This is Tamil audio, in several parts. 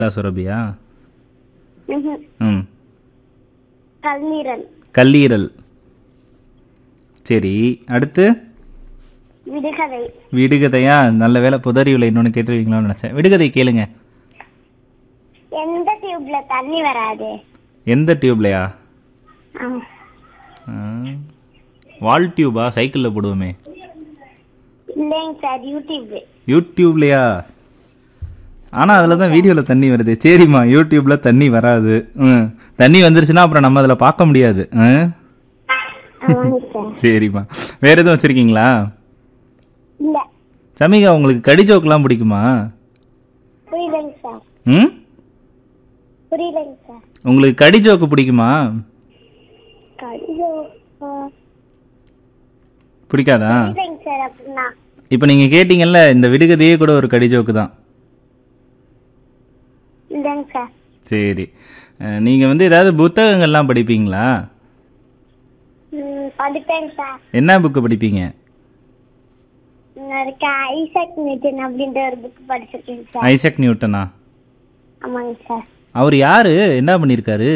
சுரபியா? ம்ஹும். ம். கல்லீரல். கல்லீரல். சரி, அடுத்து விடுகதை. விடுகதையா? நல்ல வேலை புதறிவில் இன்னொன்று கேட்டுருவீங்களான்னு நினச்சேன். விடுகதை கேளுங்க. எந்த டியூப்ல தண்ணி வராது? எந்த டியூப்லையா? ஆ. வால் டியூபா? சைக்கிளில் போடுவோமே. இல்லைங்க சார், யூடியூப். யூடியூப்லையா? ஆனால் அதில் தான் வீடியோவில் தண்ணி வருது. சரிம்மா, யூடியூப்பில் தண்ணி வராது. தண்ணி வந்துருச்சுன்னா அப்புறம் நம்ம அதில் பார்க்க முடியாது. ஆமாங்க சார். சரிம்மா, வேற எதுவும் வச்சுருக்கீங்களா? இல்ல. சமிகா, உங்களுக்கு கடி ஜோக்கெலாம் பிடிக்குமா? புரியலைங்க சார். ம், புரியலைங்க சார். உங்களுக்கு கடி ஜோக்கு பிடிக்குமா? பிடிக்காதா? புரியலைங்க சார். அப்படின்னா இப்போ நீங்கள் கேட்டீங்கல்ல, இந்த விடுகதையே கூட ஒரு கடி ஜோக்கு தான். இல்லைங்க சார். சரி. நீங்கள் வந்து ஏதாவது புத்தகங்கள்லாம் படிப்பீங்களா? படிப்பேங்க சார். என்ன புக்கு படிப்பீங்க? இருக்கு ஐசக் நியூட்டன் அப்படின்ற ஒரு புக் படிச்சிருக்கேங்க சார். ஐசக் நியூட்டனா? ஆமாங்க சார். அவர் யாரு? என்ன பண்ணியிருக்காரு?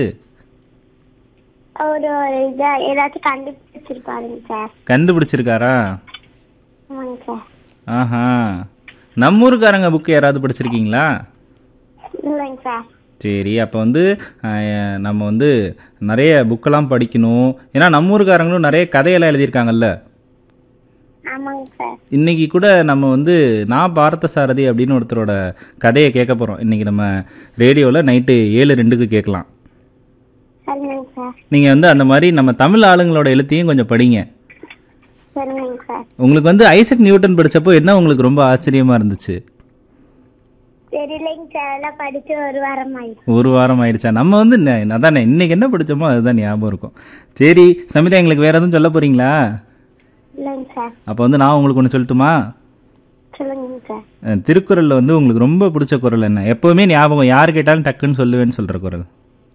அவரு ஒரு இதை ஏதாச்சும் கண்டுபிடிச்சிருப்பாருங்க சார். கண்டுபிடிச்சிருக்காரா? ஆமாங்க சார். ஆஹா, நம்ம ஊருக்காரங்க புக்கு யாராவது படிச்சிருக்கீங்களா? இல்லைங்க சார். சரி, அப்போ வந்து நம்ம வந்து நிறைய புக்கெல்லாம் படிக்கணும். ஏன்னா நம்ம ஊருக்காரங்களும் நிறைய கதையெல்லாம் எழுதியிருக்காங்கல்ல. ஆமாங்க சார். இன்னைக்கு கூட நம்ம வந்து நான் பார்த்த சாரதி அப்படின்னு ஒருத்தரோட கதையை கேட்க போகிறோம். இன்னைக்கு நம்ம ரேடியோவில் நைட்டு 7:02 கேட்கலாம். சரிங்க சார். நீங்கள் வந்து அந்த மாதிரி நம்ம தமிழ் ஆளுங்களோட எழுத்தையும் கொஞ்சம் படிங்க. சரிங்க சார். உங்களுக்கு வந்து ஐசக் நியூட்டன் படித்தப்போ என்ன உங்களுக்கு ரொம்ப ஆச்சரியமாக இருந்துச்சு? தெரியலைங்க சார். எல்லாம் படிச்சு ஒரு வாரம் ஆயிடுச்சு. ஒரு வாரம் ஆயிடுச்சா? நம்ம வந்து அதானே இன்னைக்கு என்ன படித்தோமோ அதுதான் ஞாபகம் இருக்கும். சரி சமிதா, எங்களுக்கு வேற எதுவும் சொல்ல போறீங்களா? இல்லைங்க சார். அப்போ வந்து நான் உங்களுக்கு ஒன்று சொல்லட்டுமா? சொல்லுங்க சார். திருக்குறளில் வந்து உங்களுக்கு ரொம்ப பிடிச்ச குறள் என்ன? எப்போவுமே ஞாபகம், யார் கேட்டாலும் டக்குன்னு சொல்லுவேன்னு சொல்கிற குறள்.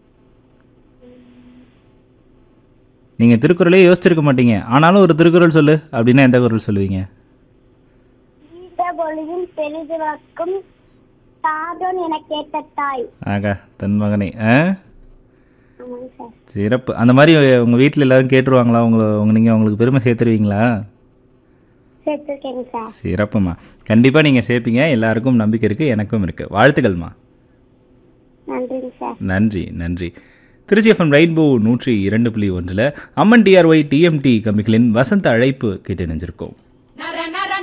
நீங்கள் திருக்குறளே யோசிச்சிருக்க மாட்டீங்க, ஆனாலும் ஒரு திருக்குறள் சொல்லு அப்படின்னா எந்த குறள் சொல்லுவீங்க? பொழுதும் பெரிதுவக்கும் தாதோன் என கேட்ட தாய். ஆகா, தன் மகனே. ஆமாங்க சார். சிறப்பு. அந்த மாதிரி உங்கள் வீட்டில் எல்லாரும் கேட்டுருவாங்களா? நீங்கள் உங்களுக்கு பெருமை சேர்த்துருவீங்களா? சேர்த்துருக்கேங்க சார். சிறப்புமா, கண்டிப்பாக நீங்கள் சேர்ப்பீங்க. எல்லாருக்கும் நம்பிக்கை இருக்குது, எனக்கும் இருக்குது. வாழ்த்துக்கள்மா. நன்றிங்க சார். நன்றி நன்றி. திருச்சி எஃப்எம் ரெயின்போ 102.1 அம்மன் டிஆர்ஒய் டிஎம்டி கம்பிகளின் வசந்த அழைப்பு கேட்டு நினைஞ்சிருக்கோம்.